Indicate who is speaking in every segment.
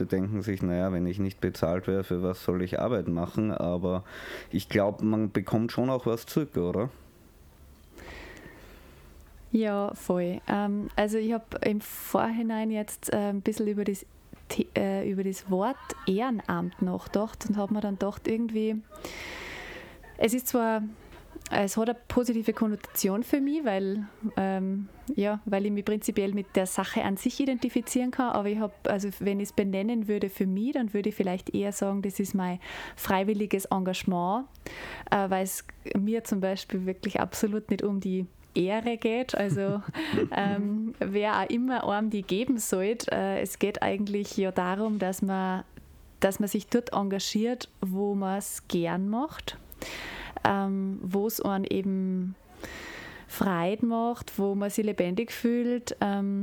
Speaker 1: Leute denken sich, naja, wenn ich nicht bezahlt werde, für was soll ich Arbeit machen? Aber ich glaube, man bekommt schon auch was zurück, oder?
Speaker 2: Ja, voll. Also ich habe im Vorhinein jetzt ein bisschen über das Wort Ehrenamt nachgedacht und habe mir dann gedacht, irgendwie, es hat eine positive Konnotation für mich, weil ich mich prinzipiell mit der Sache an sich identifizieren kann, aber wenn ich es benennen würde für mich, dann würde ich vielleicht eher sagen, das ist mein freiwilliges Engagement, weil es mir zum Beispiel wirklich absolut nicht um die Ehre geht, also wer auch immer einem die geben sollte, es geht eigentlich ja darum, dass man sich dort engagiert, wo man es gern macht, wo es einen eben Freude macht, wo man sich lebendig fühlt,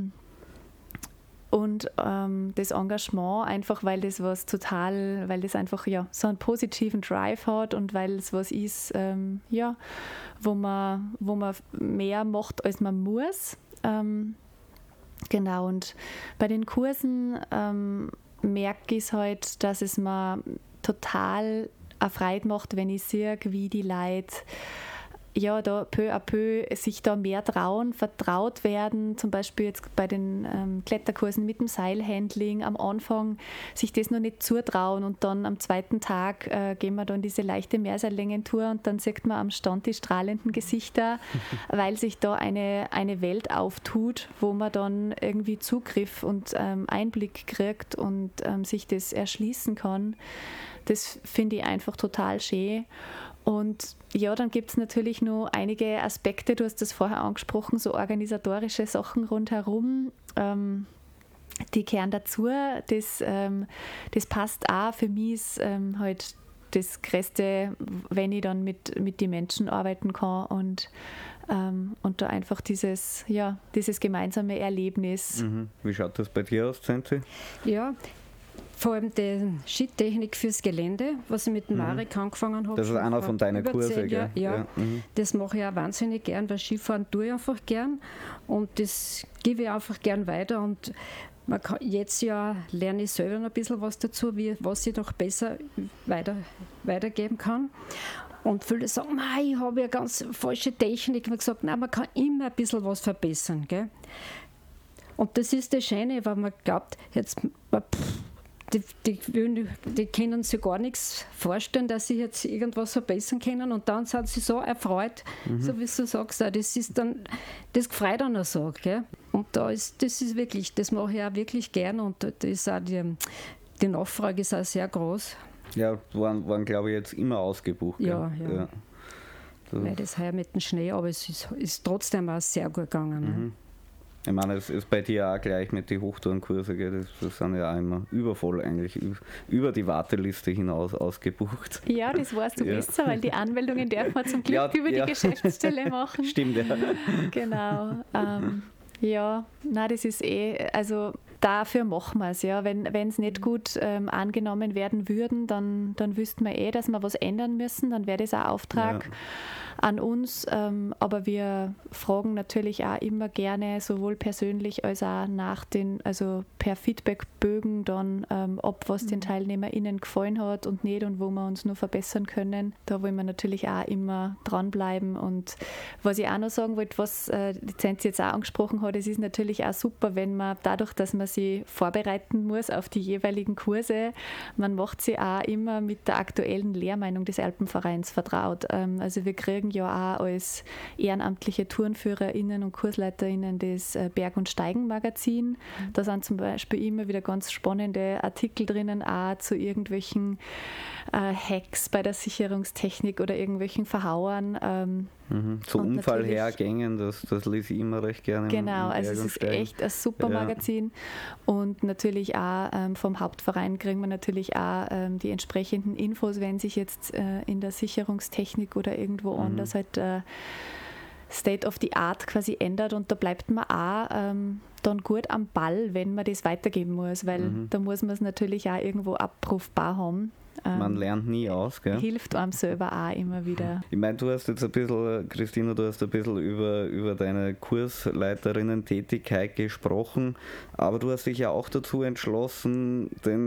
Speaker 2: und das Engagement einfach, weil das einfach so einen positiven Drive hat und weil es was ist, wo man mehr macht, als man muss. Genau, und bei den Kursen merke ich es halt, dass es mir total eine Freude macht, wenn ich sehe, wie die Leute da peu à peu sich da mehr trauen, vertraut werden, zum Beispiel jetzt bei den Kletterkursen mit dem Seilhandling am Anfang sich das noch nicht zutrauen und dann am zweiten Tag gehen wir dann diese leichte Mehrseillängentour und dann sieht man am Stand die strahlenden Gesichter, weil sich da eine Welt auftut, wo man dann irgendwie Zugriff und Einblick kriegt und sich das erschließen kann. Das finde ich einfach total schön. Und ja, dann gibt es natürlich noch einige Aspekte, du hast das vorher angesprochen, so organisatorische Sachen rundherum, die kehren dazu. Das passt auch. Für mich ist halt das Größte, wenn ich dann mit den Menschen arbeiten kann und da einfach dieses gemeinsame Erlebnis.
Speaker 1: Mhm. Wie schaut das bei dir aus, Zenzi?
Speaker 3: Ja, vor allem die Skitechnik fürs Gelände, was ich mit dem Marek angefangen habe.
Speaker 1: Das ist einer von deinen Kursen, gell?
Speaker 3: Ja. Das mache ich auch wahnsinnig gern, weil Skifahren tue ich einfach gern und das gebe ich einfach gern weiter und jetzt lerne ich selber noch ein bisschen was dazu, was ich noch besser weitergeben kann. Und viele sagen, ich habe ja ganz falsche Technik. Ich habe gesagt, nein, man kann immer ein bisschen was verbessern. Gell? Und das ist das Schöne, weil man glaubt, jetzt die können sich gar nichts vorstellen, dass sie jetzt irgendwas verbessern können und dann sind sie so erfreut, so wie du sagst, das ist dann, das freut dann auch so, gell? Und das ist wirklich, das mache ich auch wirklich gern und das ist auch die Nachfrage ist auch sehr groß.
Speaker 1: Ja, waren glaube ich jetzt immer ausgebucht.
Speaker 3: Ja.
Speaker 1: So.
Speaker 3: Weil das heuer mit dem Schnee, aber es ist trotzdem auch sehr gut gegangen.
Speaker 1: Mhm. Ich meine, es ist bei dir auch gleich mit den Hochtourenkurse, gell? Das sind ja auch immer übervoll eigentlich, über die Warteliste hinaus ausgebucht.
Speaker 2: Ja, das weißt du besser, weil die Anmeldungen darf man zum Glück über die Geschäftsstelle machen.
Speaker 1: Stimmt, ja.
Speaker 2: Genau. Das ist also dafür machen wir es. Ja. Wenn es nicht gut angenommen werden würden, dann wüssten wir dass wir was ändern müssen, dann wäre das ein Auftrag an uns, aber wir fragen natürlich auch immer gerne, sowohl persönlich als auch also per Feedbackbögen dann, ob was den TeilnehmerInnen gefallen hat und nicht und wo wir uns nur verbessern können. Da wollen wir natürlich auch immer dranbleiben und was ich auch noch sagen wollte, was die Zenzi jetzt auch angesprochen hat, es ist natürlich auch super, wenn man dadurch, dass man sich vorbereiten muss auf die jeweiligen Kurse, man macht sie auch immer mit der aktuellen Lehrmeinung des Alpenvereins vertraut. Also wir kriegen ja auch als ehrenamtliche TourenführerInnen und KursleiterInnen das Berg- und Steigen-Magazin. Da sind zum Beispiel immer wieder ganz spannende Artikel drinnen, auch zu irgendwelchen Hacks bei der Sicherungstechnik oder irgendwelchen Verhauern.
Speaker 1: Zu Unfallhergängen, das lese ich immer recht gerne.
Speaker 2: Genau, also es ist echt ein super Magazin und natürlich auch vom Hauptverein kriegen wir natürlich auch die entsprechenden Infos, wenn sich jetzt in der Sicherungstechnik oder irgendwo anders halt State of the Art quasi ändert und da bleibt man auch dann gut am Ball, wenn man das weitergeben muss, weil da muss man es natürlich auch irgendwo abrufbar haben.
Speaker 1: Man lernt nie aus, gell?
Speaker 2: Hilft einem selber auch immer wieder.
Speaker 1: Ich meine, du hast jetzt ein bisschen, Christina, über deine Kursleiterinnen-Tätigkeit gesprochen, aber du hast dich ja auch dazu entschlossen, den